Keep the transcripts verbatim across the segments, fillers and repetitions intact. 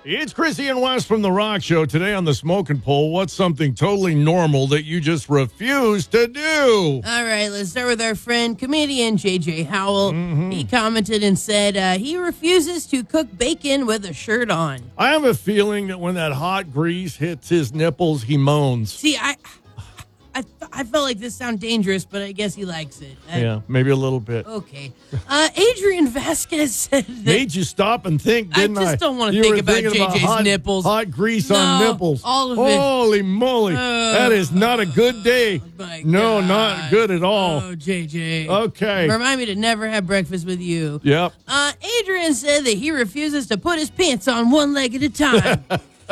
It's Chrissy and Wes from The Rock Show. Today on the Smoking Pole, what's something totally normal that you just refuse to do? All right, let's start with our friend, comedian J J Howell. Mm-hmm. He commented and said uh, he refuses to cook bacon with a shirt on. I have a feeling that when that hot grease hits his nipples, he moans. See, I... I, th- I felt like this sounded dangerous, but I guess he likes it. I, yeah, maybe a little bit. Okay. Uh, Adrian Vasquez said that... Made you stop and think, didn't I? I just don't want to think about J J's hot, nipples. Hot grease no, on nipples. all of Holy it. Holy moly. Uh, that is not a good day. My no, God. not good at all. Oh, J J. Okay. Remind me to never have breakfast with you. Yep. Uh, Adrian said that he refuses to put his pants on one leg at a time.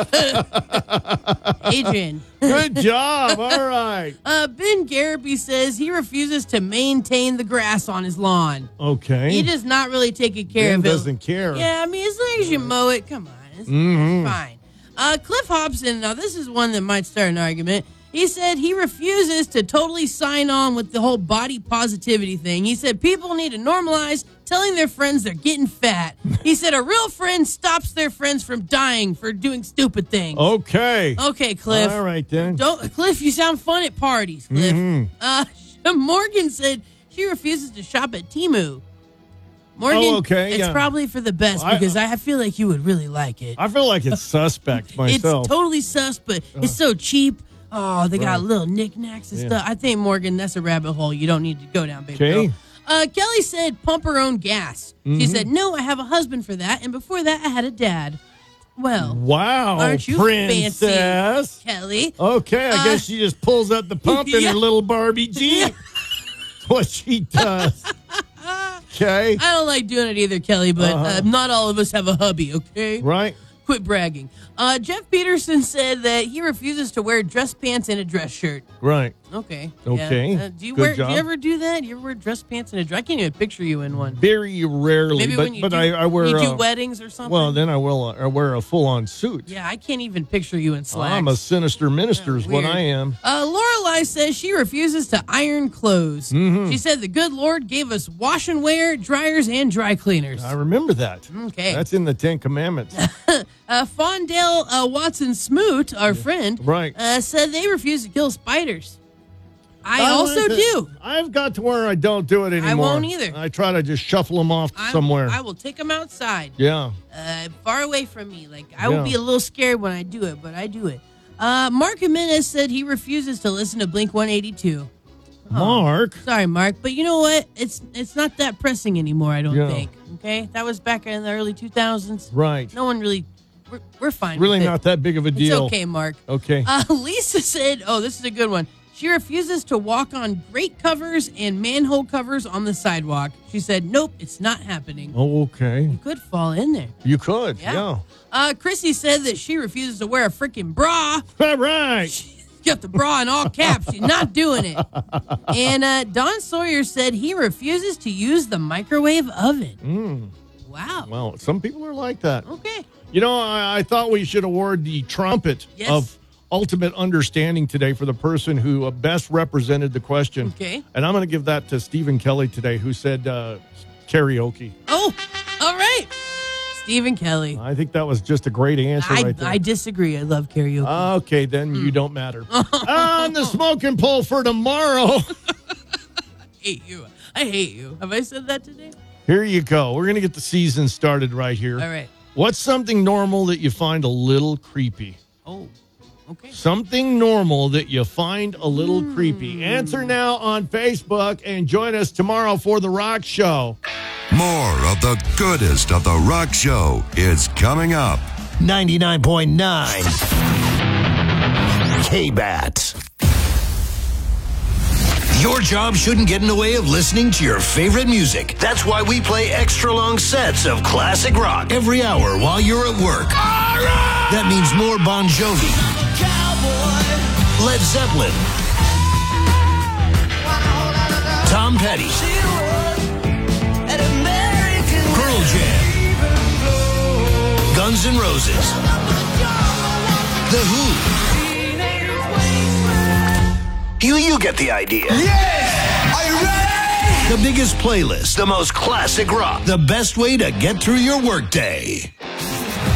Adrian. Good job. All right. Uh, Ben Garrity says he refuses to maintain the grass on his lawn. Okay. He does not really take good care Ben of it. doesn't care. Yeah, I mean, as long as you mow it, come on. It's, mm-hmm. it's fine. Uh, Cliff Hobson, now this is one that might start an argument. He said he refuses to totally sign on with the whole body positivity thing. He said people need to normalize telling their friends they're getting fat. He said a real friend stops their friends from dying for doing stupid things. Okay. Okay, Cliff. All right, then. Don't, Cliff, you sound fun at parties, Cliff. Mm-hmm. Uh, Morgan said she refuses to shop at Temu. Morgan, oh, okay, it's yeah. probably for the best because I, I feel like you would really like it. I feel like it's suspect myself. It's totally sus, but uh, it's so cheap. Oh, they got right. little knickknacks and yeah. stuff. I think, Morgan, that's a rabbit hole you don't need to go down, baby okay. girl. Uh, Kelly said pump her own gas. Mm-hmm. She said, no, I have a husband for that, and before that, I had a dad. Well, wow, aren't you princess. fancy, Kelly? Okay, I uh, guess she just pulls up the pump in yeah. her little Barbie Jeep. That's what she does. Okay. I don't like doing it either, Kelly, but uh-huh. uh, not all of us have a hubby, okay? Right. Quit bragging. Uh, Jeff Peterson said that he refuses to wear dress pants and a dress shirt. Right. Okay. Okay. Yeah. Uh, do you Good wear? job. Do you ever do that? You ever wear dress pants and a dress? I can't even picture you in one. Very rarely. Maybe but, when you but do, I, I wear. You do uh, weddings or something. Well, then I will. Uh, I wear a full-on suit. Yeah, I can't even picture you in slacks. I'm a sinister minister, is yeah, what I am. Uh, Lorelai says she refuses to iron clothes. Mm-hmm. She said the good Lord gave us wash and wear, dryers, and dry cleaners. I remember that. Okay. That's in the Ten Commandments. uh, Fondale uh, Watson Smoot, our friend, right. uh, said they refuse to kill spiders. I I also like to, do. I've got to where I don't do it anymore. I won't either. I try to just shuffle them off I, somewhere. I will take them outside. Yeah. Uh, far away from me. Like I yeah. will be a little scared when I do it, but I do it. Uh, Mark Jimenez said he refuses to listen to Blink one eighty-two. Oh, Mark? Sorry, Mark. But you know what? It's it's not that pressing anymore, I don't yeah. think. Okay? That was back in the early two thousands. Right. No one really... We're, we're fine Really with not it. that big of a deal. It's okay, Mark. Okay. Uh, Lisa said, oh, this is a good one. She refuses to walk on grate covers and manhole covers on the sidewalk. She said, nope, it's not happening. Oh, okay. You could fall in there. You could, yeah. yeah. Uh, Chrissy said that she refuses to wear a freaking bra. All right. She's got the bra in all caps. She's not doing it. And uh, Don Sawyer said he refuses to use the microwave oven. Mm. Wow. Well, some people are like that. Okay. You know, I, I thought we should award the trumpet yes. of ultimate understanding today for the person who best represented the question. Okay. And I'm going to give that to Stephen Kelly today, who said uh, karaoke. Oh, all right. Stephen Kelly. I think that was just a great answer I, right there. I disagree. I love karaoke. Okay, then mm. you don't matter. On the smoking pole for tomorrow. I hate you. I hate you. Have I said that today? Here you go. We're going to get the season started right here. All right. What's something normal that you find a little creepy? Oh, okay. Something normal that you find a little mm. creepy. Answer now on Facebook and join us tomorrow for The Rock Show. More of the goodest of The Rock Show is coming up. ninety-nine point nine K-Bat. Your job shouldn't get in the way of listening to your favorite music. That's why we play extra long sets of classic rock every hour while you're at work. All right! That means more Bon Jovi, Led Zeppelin, Tom Petty, Pearl Jam, Guns N' Roses, The Who. You, you get the idea. Yeah! Are you ready? The biggest playlist, the most classic rock, the best way to get through your workday.